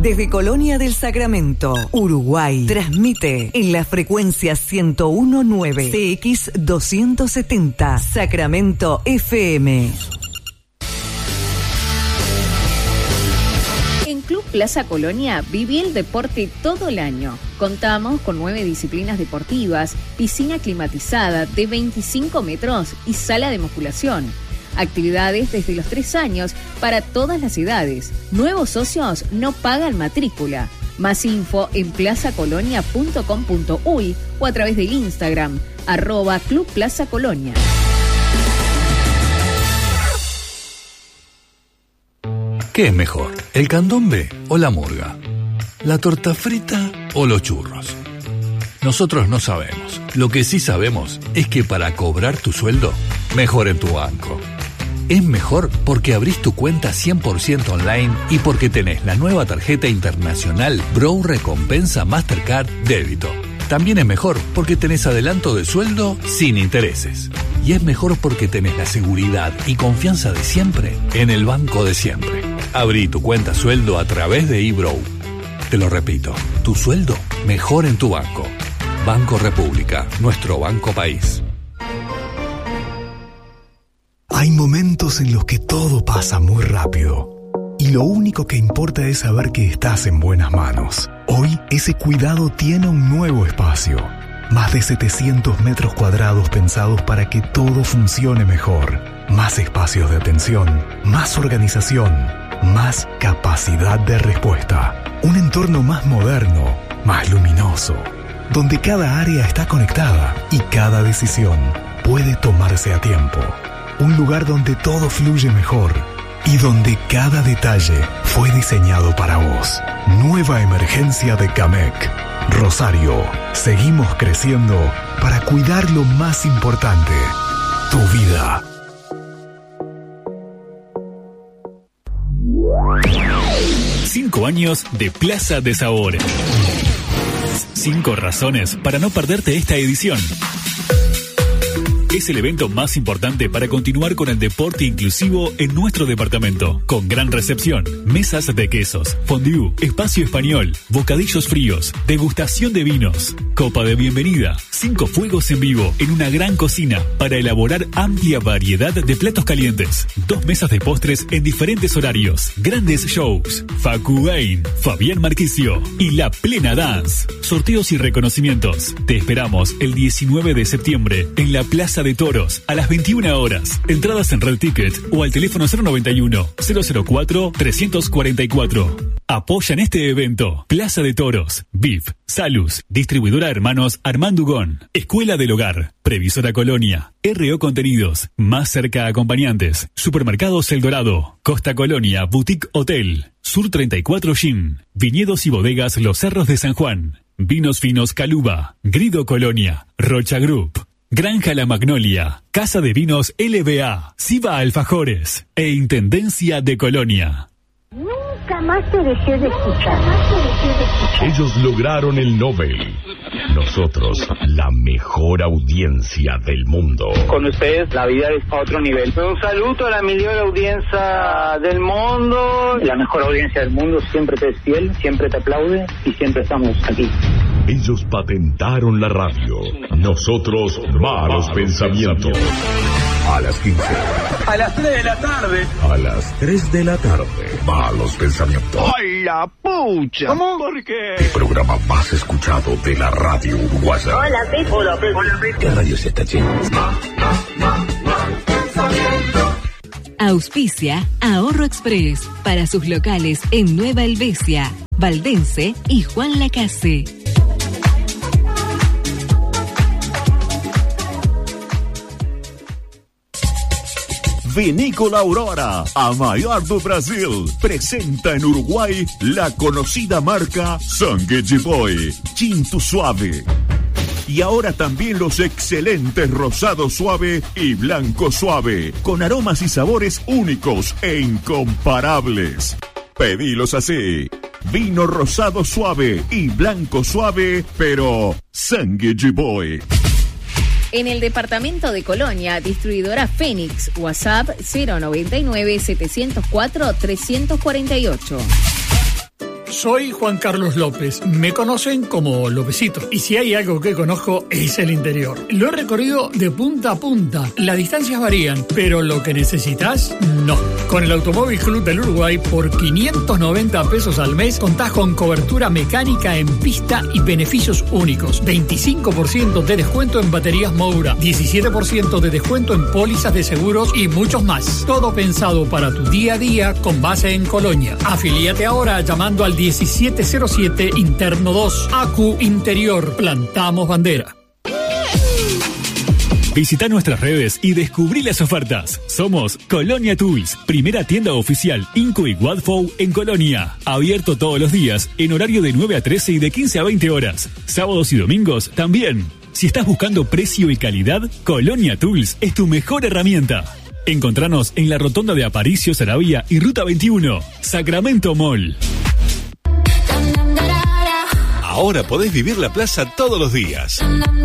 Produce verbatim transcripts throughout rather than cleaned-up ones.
Desde Colonia del Sacramento, Uruguay, transmite en la frecuencia ciento uno punto nueve C X doscientos setenta, Sacramento F M. En Club Plaza Colonia viví el deporte todo el año. Contamos con nueve disciplinas deportivas, piscina climatizada de veinticinco metros y sala de musculación. Actividades desde los tres años para todas las edades. Nuevos socios no pagan matrícula. Más info en plaza colonia punto com punto uy o a través del Instagram, arroba Club Plaza Colonia. ¿Qué es mejor, el candombe o la murga? ¿La torta frita o los churros? Nosotros no sabemos. Lo que sí sabemos es que para cobrar tu sueldo, mejor en tu banco. Es mejor porque abrís tu cuenta cien por ciento online y porque tenés la nueva tarjeta internacional Bro Recompensa Mastercard Débito. También es mejor porque tenés adelanto de sueldo sin intereses. Y es mejor porque tenés la seguridad y confianza de siempre en el banco de siempre. Abrí tu cuenta sueldo a través de eBrow. Te lo repito, tu sueldo mejor en tu banco. Banco República, nuestro banco país. Hay momentos en los que todo pasa muy rápido y lo único que importa es saber que estás en buenas manos. Hoy ese cuidado tiene un nuevo espacio. Más de setecientos metros cuadrados pensados para que todo funcione mejor. Más espacios de atención, más organización, más capacidad de respuesta. Un entorno más moderno, más luminoso, donde cada área está conectada y cada decisión puede tomarse a tiempo. Un lugar donde todo fluye mejor y donde cada detalle fue diseñado para vos. Nueva emergencia de Camec. Rosario, seguimos creciendo para cuidar lo más importante, tu vida. Cinco años de Plaza de Sabor. Cinco razones para no perderte esta edición. Es el evento más importante para continuar con el deporte inclusivo en nuestro departamento, con gran recepción, mesas de quesos, fondue, espacio español, bocadillos fríos, degustación de vinos, copa de bienvenida, cinco fuegos en vivo en una gran cocina para elaborar amplia variedad de platos calientes, dos mesas de postres en diferentes horarios, grandes shows, Facu Bain, Fabián Marquicio y La Plena Dance, sorteos y reconocimientos. Te esperamos el diecinueve de septiembre en la Plaza de Toros a las veintiuna horas. Entradas en Red Ticket o al teléfono cero noventa y uno, cero cero cuatro, trescientos cuarenta y cuatro. Apoyan este evento. Plaza de Toros, B I F, Salus, Distribuidora Hermanos Armando Ugón, Escuela del Hogar, Previsora Colonia, R O Contenidos, Más Cerca Acompañantes, Supermercados El Dorado, Costa Colonia Boutique Hotel, Sur treinta y cuatro Gym, Viñedos y Bodegas Los Cerros de San Juan, Vinos Finos Caluba, Grido Colonia, Rocha Group, Granja La Magnolia, Casa de Vinos L B A, Siva Alfajores e Intendencia de Colonia. Nunca más te dejé de escuchar. Ellos lograron el Nobel. Nosotros, la mejor audiencia del mundo. Con ustedes, la vida es a otro nivel. Un saludo a la mejor audiencia del mundo. La mejor audiencia del mundo siempre te es fiel, siempre te aplaude y siempre estamos aquí. Ellos patentaron la radio. Nosotros, malos pensamientos. A las quince. A las tres de la tarde. A las tres de la tarde. Malos pensamientos. ¡Ay, la pucha! ¿Cómo? ¿Por qué? El programa más escuchado de la radio uruguaya. Hola, Pepe. Hola, Pepe. Hola, Pepe. ¿Qué radio se está haciendo? Auspicia Ahorro Express para sus locales en Nueva Helvecia, Valdense y Juan Lacase. Vinícola Aurora, a maior do Brasil, presenta en Uruguay la conocida marca Sangue de Boi, Tinto Suave. Y ahora también los excelentes Rosado Suave y Blanco Suave, con aromas y sabores únicos e incomparables. Pedilos así: vino rosado suave y blanco suave, pero Sangue de Boi. En el departamento de Colonia, distribuidora Fénix, WhatsApp cero noventa y nueve, setecientos cuatro, trescientos cuarenta y ocho. soy Juan Carlos López. Me conocen como Lópezito. Y si hay algo que conozco es el interior. Lo he recorrido de punta a punta. Las distancias varían, pero lo que necesitas, no. Con el Automóvil Club del Uruguay, por quinientos noventa pesos al mes, contás con cobertura mecánica en pista y beneficios únicos. veinticinco por ciento de descuento en baterías Moura, diecisiete por ciento de descuento en pólizas de seguros y muchos más. Todo pensado para tu día a día con base en Colonia. Afilíate ahora llamando al diecisiete cero siete Interno dos. A Q Interior. Plantamos bandera. Visita nuestras redes y descubrí las ofertas. Somos Colonia Tools, primera tienda oficial Inco y Wadfou en Colonia. Abierto todos los días en horario de nueve a trece y de quince a veinte horas. Sábados y domingos también. Si estás buscando precio y calidad, Colonia Tools es tu mejor herramienta. Encontranos en la rotonda de Aparicio, Saravia y Ruta veintiuno, Sacramento Mall. Ahora podés vivir la plaza todos los días.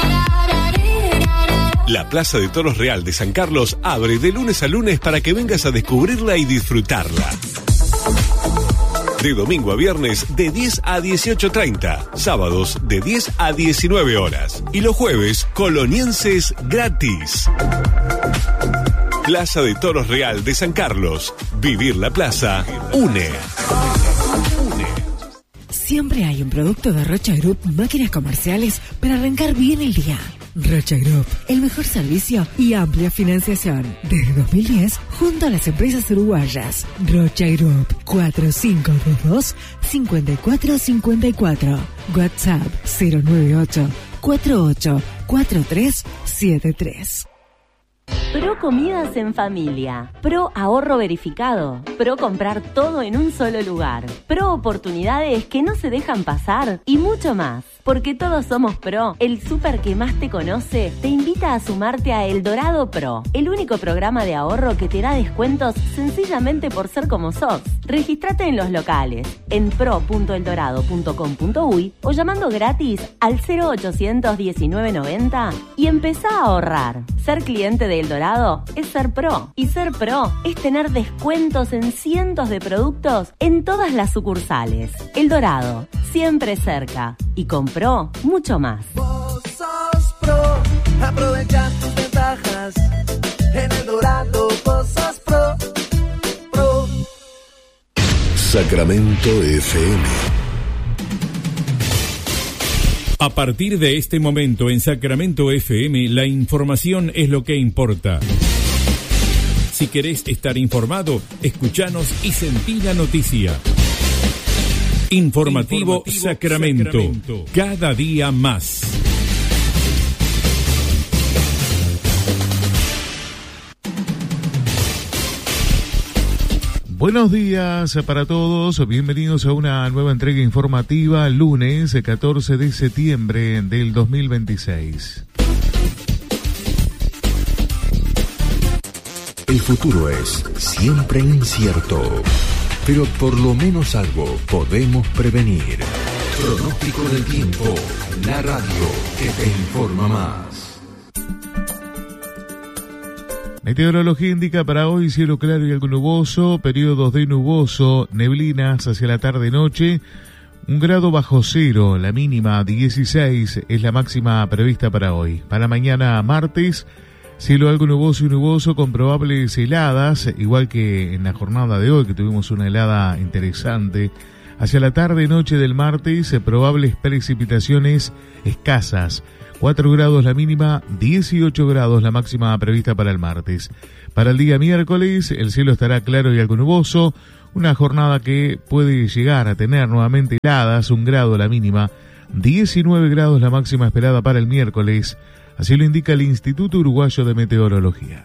La Plaza de Toros Real de San Carlos abre de lunes a lunes para que vengas a descubrirla y disfrutarla. De domingo a viernes de diez a dieciocho treinta, sábados de diez a diecinueve horas y los jueves colonienses gratis. Plaza de Toros Real de San Carlos. Vivir la plaza une. Siempre hay un producto de Rocha Group Máquinas Comerciales para arrancar bien el día. Rocha Group, el mejor servicio y amplia financiación. Desde dos mil diez, junto a las empresas uruguayas. Rocha Group, cuatro cinco dos dos, cinco cuatro cinco cuatro. WhatsApp cero nueve ocho, cuatro ocho cuatro tres siete tres. Pro Comidas en Familia, Pro Ahorro Verificado, Pro Comprar todo en un solo lugar, Pro Oportunidades que no se dejan pasar y mucho más. Porque todos somos Pro, el súper que más te conoce te invita a sumarte a El Dorado Pro, el único programa de ahorro que te da descuentos sencillamente por ser como sos. Regístrate en los locales, en pro punto el dorado punto com punto uy o llamando gratis al cero ochocientos diecinueve noventa y empezá a ahorrar. Ser cliente de El Dorado es ser Pro, y ser Pro es tener descuentos en cientos de productos en todas las sucursales. El Dorado, siempre cerca, y con Pro, mucho más. Vos sos Pro, aprovecha tus ventajas. En El Dorado, vos sos Pro, Pro. Sacramento F M. A partir de este momento en Sacramento F M, la información es lo que importa. Si querés estar informado, escuchanos y sentí la noticia. Informativo, Informativo Sacramento, Sacramento, cada día más. Buenos días para todos, bienvenidos a una nueva entrega informativa, lunes catorce de septiembre del dos mil veintiséis. El futuro es siempre incierto, pero por lo menos algo podemos prevenir. Pronóstico del tiempo, la radio que te informa más. Meteorología indica para hoy cielo claro y algo nuboso, periodos de nuboso, neblinas hacia la tarde-noche, un grado bajo cero, la mínima dieciséis es la máxima prevista para hoy. Para mañana martes, cielo algo nuboso y nuboso con probables heladas, igual que en la jornada de hoy que tuvimos una helada interesante. Hacia la tarde-noche del martes, probables precipitaciones escasas. cuatro grados la mínima, dieciocho grados la máxima prevista para el martes. Para el día miércoles, el cielo estará claro y algo nuboso, una jornada que puede llegar a tener nuevamente heladas, un grado la mínima, diecinueve grados la máxima esperada para el miércoles, así lo indica el Instituto Uruguayo de Meteorología.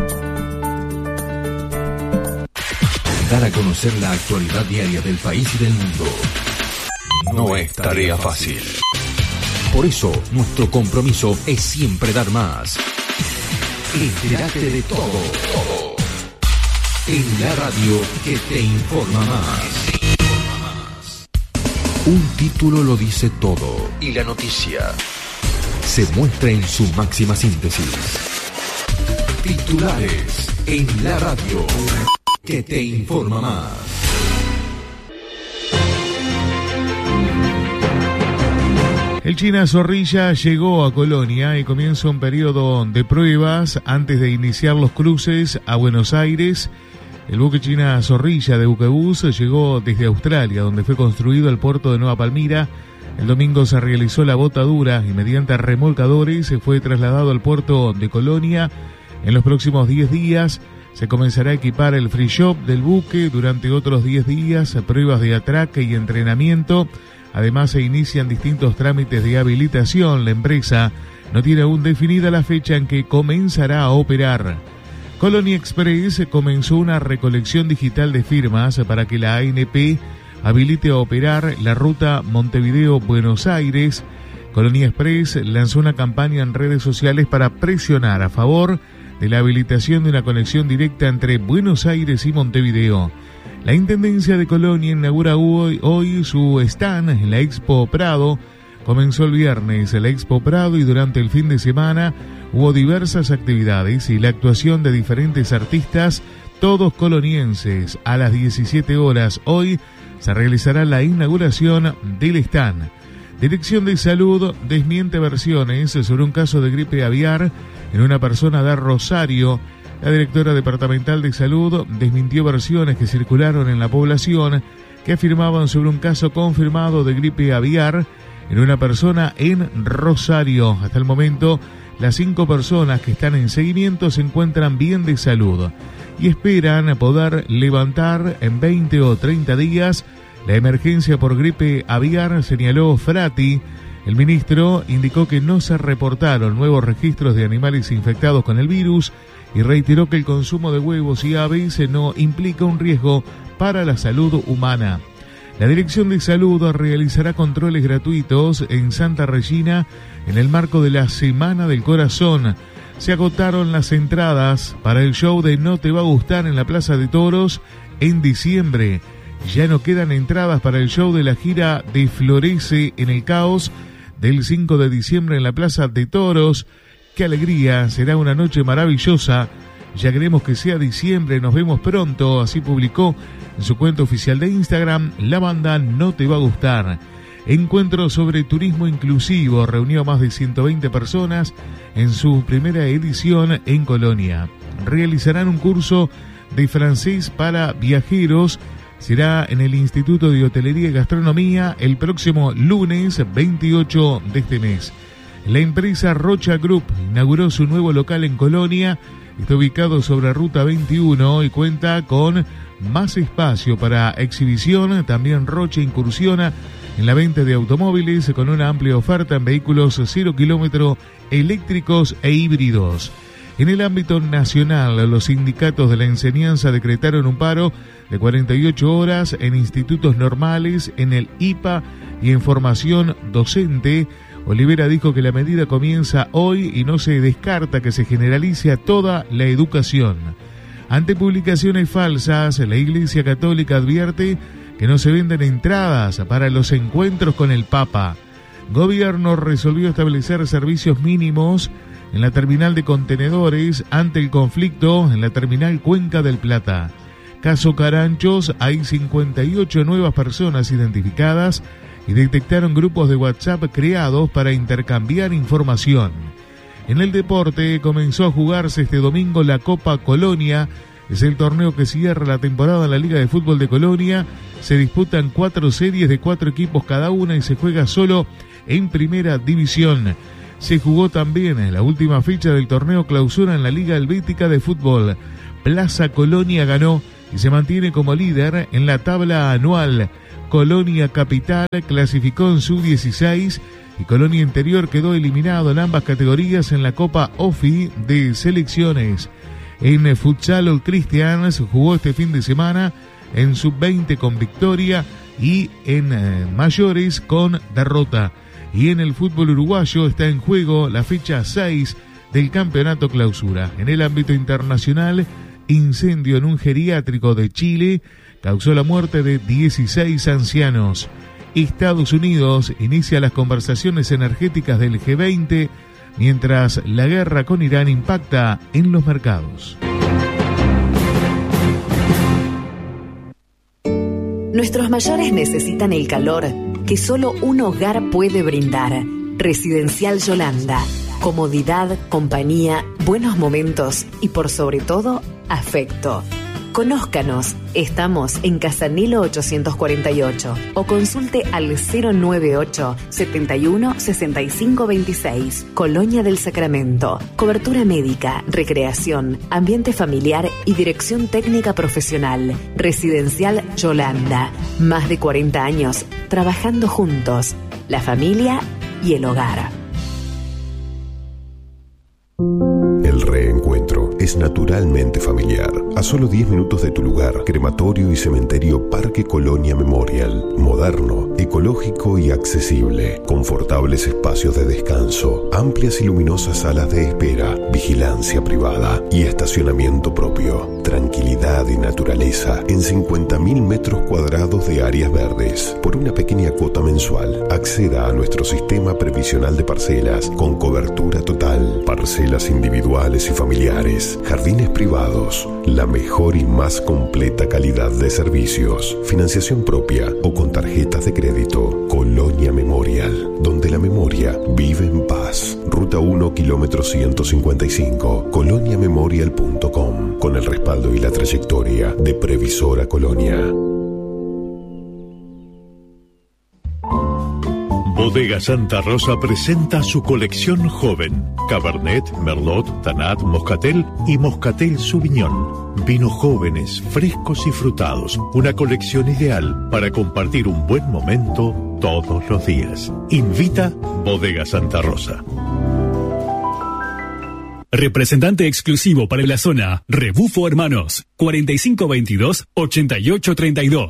Dar a conocer la actualidad diaria del país y del mundo no es tarea fácil. Por eso, nuestro compromiso es siempre dar más. Entérate de todo, todo. En la radio que te informa más. Un título lo dice todo. Y la noticia se muestra en su máxima síntesis. Titulares en la radio que te informa más. El China Zorrilla llegó a Colonia y comienza un periodo de pruebas antes de iniciar los cruces a Buenos Aires. El buque China Zorrilla de Buquebus llegó desde Australia, donde fue construido el puerto de Nueva Palmira. El domingo se realizó la botadura y mediante remolcadores se fue trasladado al puerto de Colonia. En los próximos diez días se comenzará a equipar el free shop del buque. Durante otros diez días, pruebas de atraque y entrenamiento. Además, se inician distintos trámites de habilitación. La empresa no tiene aún definida la fecha en que comenzará a operar. Colony Express comenzó una recolección digital de firmas para que la A N P habilite a operar la ruta Montevideo-Buenos Aires. Colony Express lanzó una campaña en redes sociales para presionar a favor de la habilitación de una conexión directa entre Buenos Aires y Montevideo. La Intendencia de Colonia inaugura hoy, hoy su stand en la Expo Prado. Comenzó el viernes la Expo Prado y durante el fin de semana hubo diversas actividades y la actuación de diferentes artistas, todos colonienses. A las diecisiete horas hoy se realizará la inauguración del stand. Dirección de Salud desmiente versiones sobre un caso de gripe aviar en una persona de Rosario. La directora departamental de salud desmintió versiones que circularon en la población que afirmaban sobre un caso confirmado de gripe aviar en una persona en Rosario. Hasta el momento, las cinco personas que están en seguimiento se encuentran bien de salud y esperan poder levantar en veinte o treinta días la emergencia por gripe aviar, señaló Frati. El ministro indicó que no se reportaron nuevos registros de animales infectados con el virus y reiteró que el consumo de huevos y aves no implica un riesgo para la salud humana. La Dirección de Salud realizará controles gratuitos en Santa Regina en el marco de la Semana del Corazón. Se agotaron las entradas para el show de No Te Va a Gustar en la Plaza de Toros en diciembre. Ya no quedan entradas para el show de la gira de Florece en el Caos del cinco de diciembre en la Plaza de Toros. ¡Qué alegría! Será una noche maravillosa. Ya queremos que sea diciembre, nos vemos pronto. Así publicó en su cuenta oficial de Instagram la banda No Te Va a Gustar. Encuentro sobre turismo inclusivo reunió a más de ciento veinte personas en su primera edición en Colonia. Realizarán un curso de francés para viajeros. Será en el Instituto de Hotelería y Gastronomía el próximo lunes veintiocho de este mes. La empresa Rocha Group inauguró su nuevo local en Colonia. Está ubicado sobre Ruta veintiuno y cuenta con más espacio para exhibición. También Rocha incursiona en la venta de automóviles con una amplia oferta en vehículos cero kilómetro eléctricos e híbridos. En el ámbito nacional, los sindicatos de la enseñanza decretaron un paro de cuarenta y ocho horas en institutos normales, en el I P A y en formación docente. Olivera dijo que la medida comienza hoy y no se descarta que se generalice a toda la educación. Ante publicaciones falsas, la Iglesia Católica advierte que no se venden entradas para los encuentros con el Papa. Gobierno resolvió establecer servicios mínimos en la terminal de contenedores ante el conflicto en la terminal Cuenca del Plata. Caso Caranchos, hay cincuenta y ocho nuevas personas identificadas y detectaron grupos de WhatsApp creados para intercambiar información. En el deporte comenzó a jugarse este domingo la Copa Colonia. Es el torneo que cierra la temporada en la Liga de Fútbol de Colonia. Se disputan cuatro series de cuatro equipos cada una y se juega solo en Primera División. Se jugó también en la última fecha del torneo clausura en la Liga Helvética de Fútbol. Plaza Colonia ganó y se mantiene como líder en la tabla anual. Colonia Capital clasificó en sub dieciséis y Colonia Interior quedó eliminado en ambas categorías en la Copa O F I de selecciones. En futsal, Old Christians jugó este fin de semana en sub veinte con victoria y en eh, mayores con derrota. Y en el fútbol uruguayo está en juego la fecha seis del campeonato clausura. En el ámbito internacional, incendio en un geriátrico de Chile causó la muerte de dieciséis ancianos. Estados Unidos inicia las conversaciones energéticas del G veinte, mientras la guerra con Irán impacta en los mercados. Nuestros mayores necesitan el calor que solo un hogar puede brindar. Residencial Yolanda. Comodidad, compañía, buenos momentos y por sobre todo, afecto. Conózcanos, estamos en Casanilo ochocientos cuarenta y ocho o consulte al cero nueve ocho, setenta y uno, sesenta y cinco veintiséis. Colonia del Sacramento. Cobertura médica, recreación, ambiente familiar y dirección técnica profesional. Residencial Yolanda. Más de cuarenta años trabajando juntos. La familia y el hogar. El reencuentro es naturalmente familiar. A solo diez minutos de tu lugar, crematorio y cementerio Parque Colonia Memorial. Moderno, ecológico y accesible. Confortables espacios de descanso, amplias y luminosas salas de espera, vigilancia privada y estacionamiento propio. Tranquilidad y naturaleza en cincuenta mil metros cuadrados de áreas verdes. Por una pequeña cuota mensual, acceda a nuestro sistema previsional de parcelas con cobertura total. Parcelas individuales y familiares, jardines privados, la mejor y más completa calidad de servicios, financiación propia o con tarjetas de crédito. Colonia Memorial, donde la memoria vive en paz. Ruta uno, kilómetro ciento cincuenta y cinco, colonia memorial punto com, con el respaldo y la trayectoria de Previsora Colonia. Bodega Santa Rosa presenta su colección joven. Cabernet, Merlot, Tanat, Moscatel y Moscatel Sauvignon. Vinos jóvenes, frescos y frutados. Una colección ideal para compartir un buen momento todos los días. Invita Bodega Santa Rosa. Representante exclusivo para la zona, Rebufo Hermanos, cuarenta y cinco veintidós, ochenta y ocho treinta y dos.